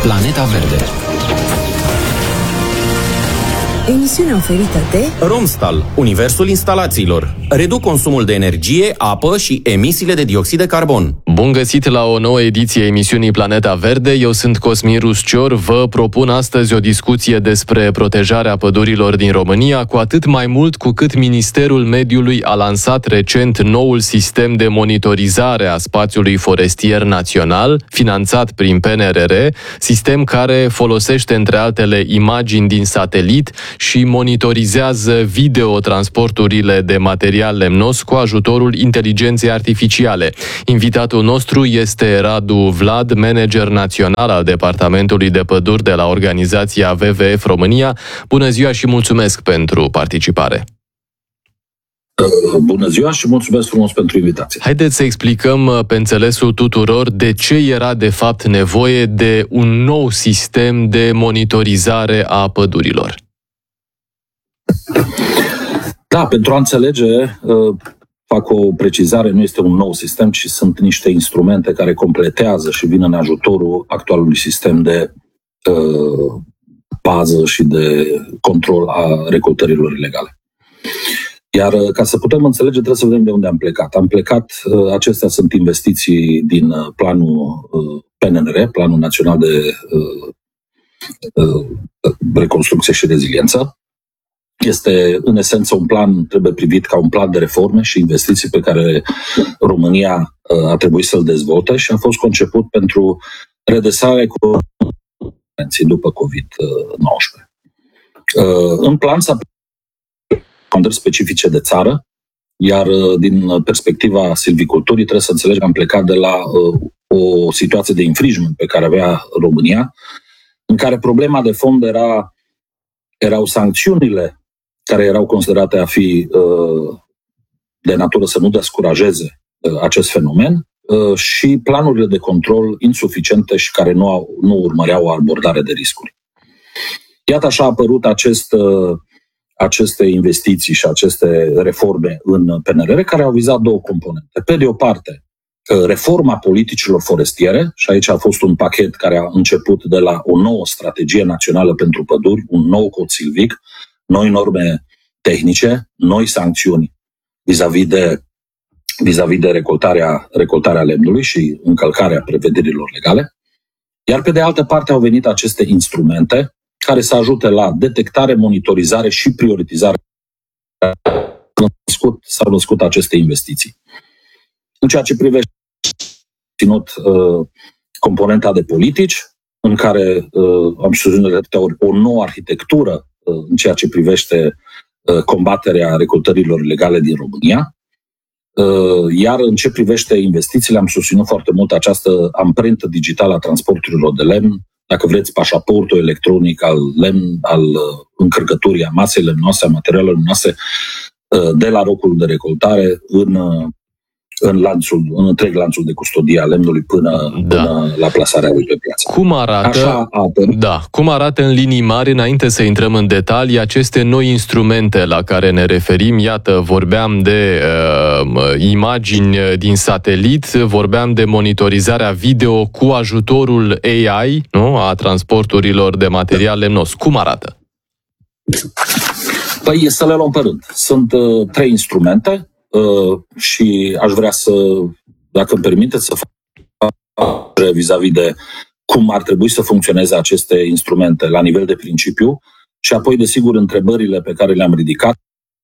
Planeta Verde. Emisiunea oferită de Romstal, universul instalațiilor. Reduc consumul de energie, apă și emisiile de dioxid de carbon. Bun găsit la o nouă ediție a emisiunii Planeta Verde. Eu sunt Cosmin Ruscior. Vă propun astăzi o discuție despre protejarea pădurilor din România, cu atât mai mult cu cât Ministerul Mediului a lansat recent noul sistem de monitorizare a spațiului forestier național, finanțat prin PNRR, sistem care folosește între altele imagini din satelit și monitorizează videotransporturile de material lemnos cu ajutorul inteligenței artificiale. Invitatul nostru este Radu Vlad, manager național al Departamentului de Păduri de la organizația WWF România. Bună ziua și mulțumesc pentru participare! Bună ziua și mulțumesc frumos pentru invitație. Haideți să explicăm pe înțelesul tuturor de ce era de fapt nevoie de un nou sistem de monitorizare a pădurilor. Da, pentru a înțelege, fac o precizare, nu este un nou sistem, ci sunt niște instrumente care completează și vin în ajutorul actualului sistem de pază și de control a recoltărilor ilegale. Iar ca să putem înțelege, trebuie să vedem de unde am plecat. Acestea sunt investiții din planul PNRR, Planul Național de Reconstrucție și Reziliență. Este, în esență, un plan, trebuie privit ca un plan de reforme și investiții pe care România a trebuit să-l dezvolte și a fost conceput pentru redresarea economiei după COVID-19. În plan s-a recomandări specifice de țară, iar din perspectiva silviculturii trebuie să înțelegem că am plecat de la o situație de infringement pe care avea România, în care problema de fond erau sancțiunile care erau considerate a fi de natură să nu descurajeze acest fenomen și planurile de control insuficiente și care nu urmăreau o abordare de riscuri. Iată așa a apărut aceste investiții și aceste reforme în PNRR care au vizat două componente. Pe de o parte, reforma politicilor forestiere, și aici a fost un pachet care a început de la o nouă strategie națională pentru păduri, un nou cod silvic, noi norme tehnice, noi sancțiuni vis-a-vis de recoltarea lemnului și încălcarea prevederilor legale. Iar pe de altă parte au venit aceste instrumente care să ajute la detectare, monitorizare și prioritizare. S-au născut aceste investiții. În ceea ce privește componenta de politici, în care am susținut de atâtea ori o nouă arhitectură în ceea ce privește combaterea recoltărilor ilegale din România, iar în ce privește investițiile am susținut foarte mult această amprentă digitală a transporturilor de lemn, dacă vreți, pașaportul electronic al încărcăturii, a masei lemnoase, a materialelor lemnoase, de la locul de recoltare în întreg lanțul de custodie a lemnului până la plasarea lui pe piață. Cum arată în linii mari, înainte să intrăm în detalii, aceste noi instrumente la care ne referim? Iată, vorbeam de imagini din satelit, vorbeam de monitorizarea video cu ajutorul AI, nu? A transporturilor de material lemnos. Cum arată? Păi să le luăm pe rând. Sunt 3 instrumente și aș vrea să, dacă îmi permiteți, să fac vis-a-vis de cum ar trebui să funcționeze aceste instrumente la nivel de principiu și apoi, desigur, întrebările pe care le-am ridicat.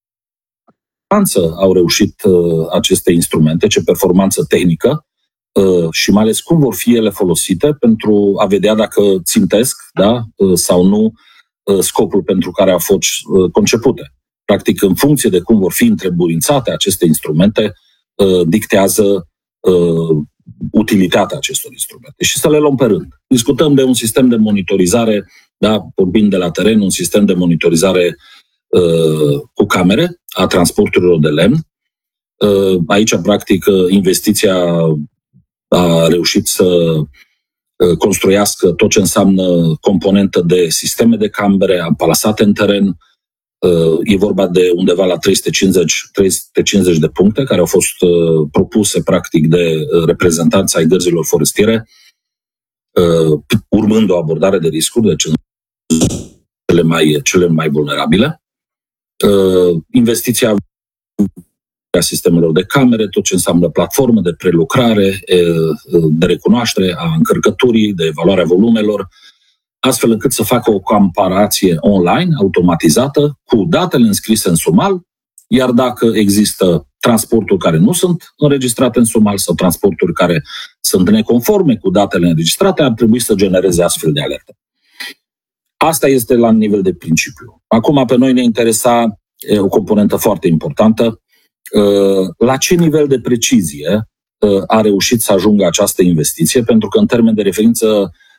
Au reușit aceste instrumente, ce performanță tehnică și mai ales cum vor fi ele folosite pentru a vedea dacă țintesc, da, sau nu scopul pentru care au fost concepute. Practic, în funcție de cum vor fi întrebuințate aceste instrumente, dictează utilitatea acestor instrumente. Și să le luăm pe rând. Discutăm de un sistem de monitorizare, da, vorbind de la teren, un sistem de monitorizare cu camere a transporturilor de lemn. Aici, practic, investiția a reușit să construiască tot ce înseamnă componentă de sisteme de camere amplasate în teren. E vorba de undeva la 350 de puncte care au fost propuse practic de reprezentanți ai gărzilor forestiere urmând o abordare de riscuri, deci cele mai vulnerabile. Investiția a sistemelor de camere, tot ce înseamnă platformă de prelucrare, de recunoaștere a încărcăturii, de evaluarea volumelor, astfel încât să facă o comparație online, automatizată, cu datele înscrise în SUMAL, iar dacă există transporturi care nu sunt înregistrate în SUMAL sau transporturi care sunt neconforme cu datele înregistrate, ar trebui să genereze astfel de alerte. Asta este la nivel de principiu. Acum, pe noi ne interesa o componentă foarte importantă. La ce nivel de precizie a reușit să ajungă această investiție? Pentru că, în termen de referință,